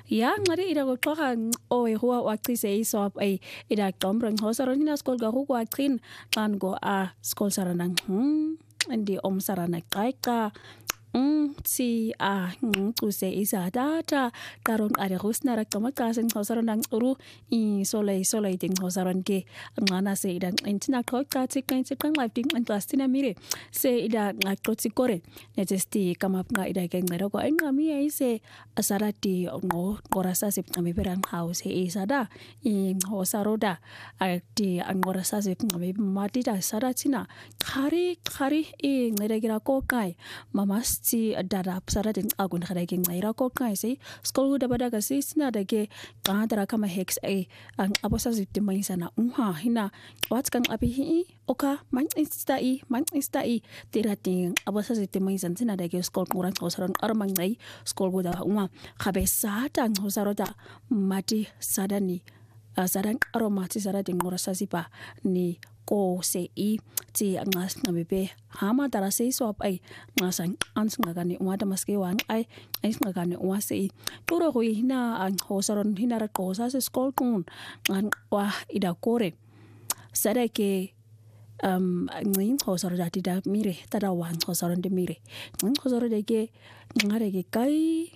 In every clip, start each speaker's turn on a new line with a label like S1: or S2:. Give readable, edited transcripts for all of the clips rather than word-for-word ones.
S1: Ya ngari ida goxoxa owe huwa waqise isop ay ida qombrang hosaron hina skol ga huwa qin kan go a skol sarana andi om sarana qaqa si a ngcuse isa data karon are husna ra qoma qasen hosaron ang uru I solay ding hosaron ke ngana se ida intina qoqa tikan tikan live ding antastina mire se ida ngaqotsi kore netesti kamap nga ida ke ngero ko ngami ai se asarati ngo korasa sip ngami perang house e sada I hosaroda arti angorasa sip ngami mati da saratina khari e ngeragira ko kai mamas si dada sara din agun khara ke ngaira ko kai se skol da bada ga se sina da ke qadra kama hex a ang abosa zipti mai sana hina wat kang api hi oka man insta I tirating abosa zipti mai san sina da ke skol kurang hosaron armang nai skol da khabe satang hosaroda mati sadani sadan aromati sara din ngorasa sipa ni ko se I ti ngas ngabebe hama tara se so ai ngasang ans ngagani umada maske wan ai ngagani wase turo ho hina ang hosaron hina ra ko sa se skol kun ngan wa ida kore sara ke ngin hosaro dati da mire tada wan hosaron de mire ngin hosaro de ke ngare ke kai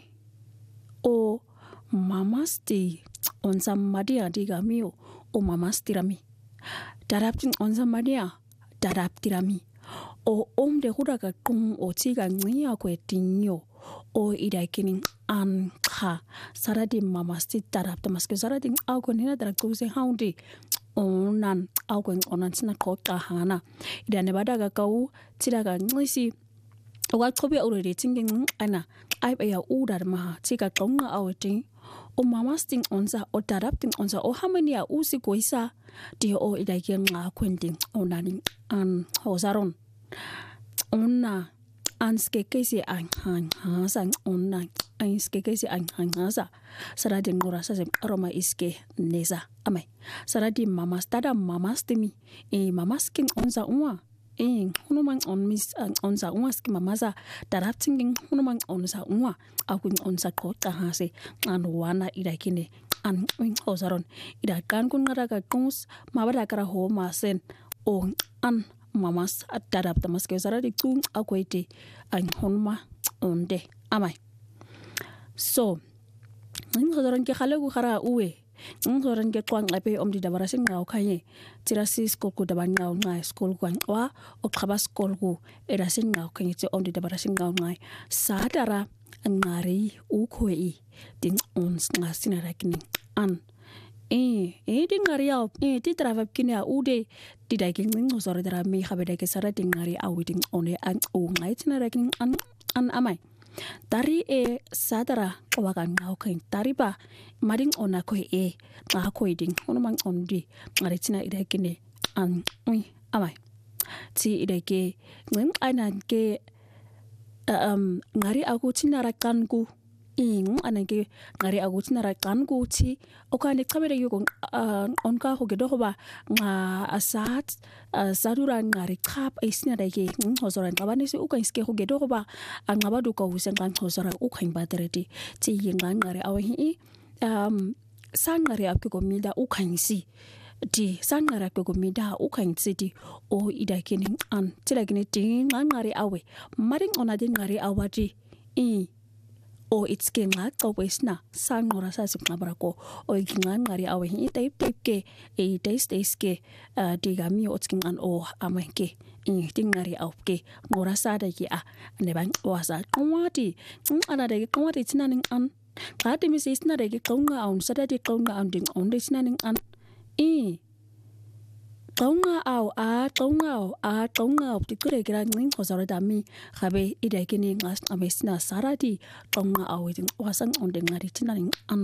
S1: o mamasti on samadia diga mio o mamasti rami darapting on samadia daraptirami o de huda ka kung o tiga ngia ko etinyo o ida kinin an kha saradi mamasti darapta maske saradi ago nina darakto se haundi onan ago onan sina ko kahana ida ne bada ga kau tira ga ngisi wa chobe already tingin ana ai ba ya udar ma tiga tonga awting o mamasting onza o darapting onza o hamania usi koisa dia o ida yang kwending onaning an hosaron onna anske kesi an hasan onna anske kesi an hasa saradi ngorasa sem aroma iske neza amai saradi mamas tada mamas timi e mamasking onza hunumang on mis onza ski mamasa darapting hunumang onza akun onza ko tahase an wana ida kine an hosaron ida kan kun ngara ka kungs mabara kara ho masen o an mamas darap tamas ke saradi tung akoite an honma onde amai so hosaron ke khale ku khara uwe ngoran ke kwang ape om di dabara sing ngau khanye tira si skol ku daban ngau ngai skol ku wa o khaba skol ku era sing ngau khanye ti om di dabara sing ngau ngai sadara ngari u khoi din ons ngasina rakini an din ngari au ti trava kini au de di daging ngosor dara mi khabe de ke sara din ngari au din one an u ngai tina rakini an amai dari sadara kawakan ngau kain dari ba mading ona ko nga ko ding ono mang ondi ngaritina ida kine an amai ti ida ke ngeng anan ke ngari aku tinara kanku anan ke ngari aku tinara kanku ti okane kamera yugo onka ho gedo ba nga asat sadura ngari khap isina da ke hosoran kabane se uka iske ho gedo ba angaba du ko usen kan hosora ukhain batereti ti ngari awi sangare apko mida ukhainsi di sangara ko mida ukhainsi di o ida kinin an tira kinin tin ngari awe maring ona din ngari awati o it's king la to wesna sangora sa sip ngabra ko o ngari awe hi type ke taste ke digami o tsking an o amake ting ngari awke ngora sa da ki ne bang wasa kwati ana da ki kwati tinaning an kati mi sisna de kaunga aun sada de kaunga aun ding on de snaning an kaunga au ti kure gira ngin hosara dami khabe ida kini ngas amesna saradi kaunga au ding wasang on de ngari tinaning an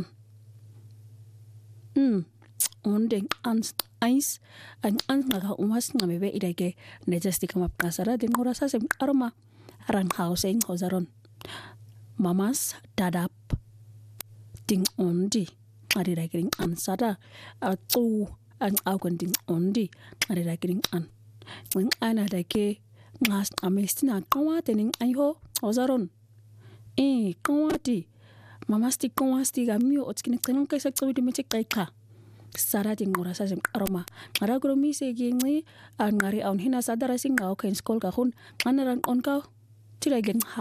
S1: on ding an ice an ngaga umas ngamebe ida ke nejasti kamap kasara de ngorasa sem aroma ran housing hosaron mamas dadap ding ondi ari raking ansada tu an agun ding ondi ari raking an wing ana dake ngas amestina kawa tening aiho ozaron kawati mama stiqonga stigamio otskine qinun kaysa qawidi meche qayqa sara din ngora sa jem aroma ngara gromi se gingi an ngari aun hina sadara singa o kain skol ka hun nganaran onka tira gen